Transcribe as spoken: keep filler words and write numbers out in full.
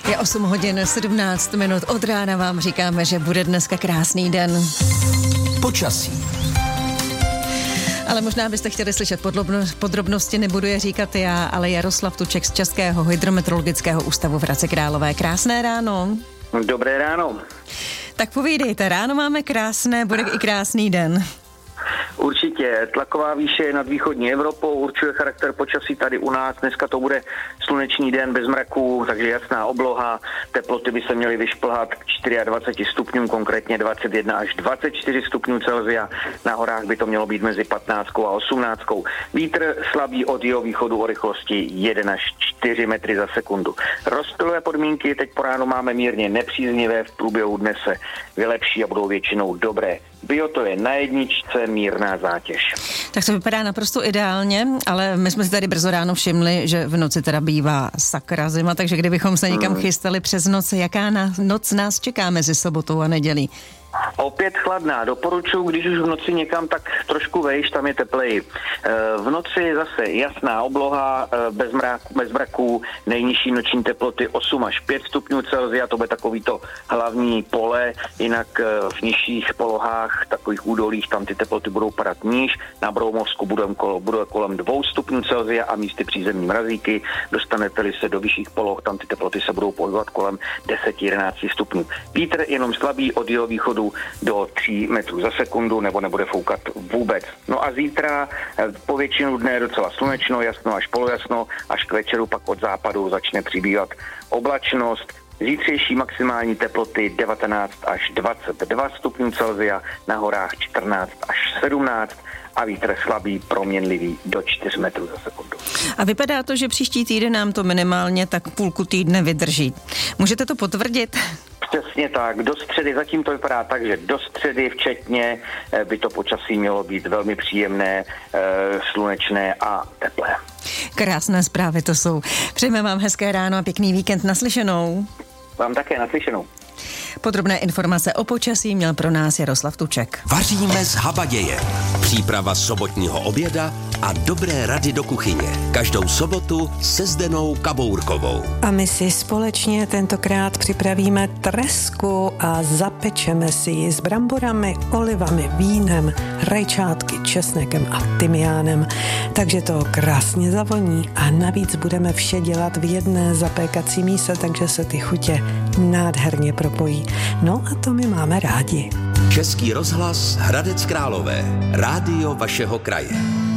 Je osm hodin sedmnáct minut. Od rána vám říkáme, že bude dneska krásný den. Počasí. Ale možná byste chtěli slyšet podrobnosti, nebudu je říkat já, ale Jaroslav Tuček z Českého hydrometeorologického ústavu v Hradci Králové. Krásné ráno. Dobré ráno. Tak povídejte, ráno máme krásné, bude i krásný den. Určitě. Tlaková výše nad východní Evropou určuje charakter počasí tady u nás. Dneska to bude slunečný den bez mraků, takže jasná obloha. Teploty by se měly vyšplhat k dvacet čtyři stupňům, konkrétně dvacet jedna až dvacet čtyři stupňů Celsia. Na horách by to mělo být mezi patnáct a osmnáct. Vítr slabý od jihovýchodu o rychlosti jedna až čtyři metry za sekundu. Rozptylové podmínky teď po ránu máme mírně nepříznivé, v průběhu dne se vylepší a budou většinou dobré. Bio to je na jedničce, mírná zátěž. Tak to vypadá naprosto ideálně, ale my jsme si tady brzo ráno všimli, že v noci teda bývá sakra zima, takže kdybychom se někam hmm. chystali přes noc, jaká na, noc nás čeká mezi sobotou a nedělí? Opět chladná. Doporučuji, když už v noci někam, tak trošku vejš, tam je tepleji. V noci zase jasná obloha, bez mraků, bez mraků, nejnižší noční teploty osm až pět stupňů Celsia, to bude takový to hlavní pole, jinak v nižších polohách, takových údolích, tam ty teploty budou padat níž, na Broumovsku budou, budou kolem dvou stupňů Celsia a místy přízemní mrazíky, dostanete-li se do vyšších poloh, tam ty teploty se budou pohybovat kolem deset až jedenáct stupňů. Vítr jenom slabý od jihovýchodu do tří metrů za sekundu, nebo nebude foukat vůbec. No a zítra po většinu dne je docela slunečno, jasno až polojasno, až k večeru pak od západu začne přibývat oblačnost. Zítřejší maximální teploty devatenáct až dvacet dva stupňů Celsia, na horách čtrnáct až sedmnáct a vítr slabý, proměnlivý do čtyř metrů za sekundu. A vypadá to, že příští týden nám to minimálně tak půlku týdne vydrží. Můžete to potvrdit? Přesně tak, do středy, zatím to vypadá tak, že do středy včetně by to počasí mělo být velmi příjemné, slunečné a teplé. Krásné zprávy to jsou. Přejeme vám hezké ráno a pěkný víkend, naslyšenou. Vám také naslyšenou. Podrobné informace o počasí měl pro nás Jaroslav Tuček. Vaříme z habaděje. Příprava sobotního oběda a dobré rady do kuchyně. Každou sobotu se Zdenou Kabourkovou. A my si společně tentokrát připravíme tresku a zapečeme si ji s bramborami, olivami, vínem, rajčátky, česnekem a tymiánem. Takže to krásně zavoní a navíc budeme vše dělat v jedné zapékací míse, takže se ty chutě nádherně propojí. No a to my máme rádi. Český rozhlas Hradec Králové. Rádio vašeho kraje.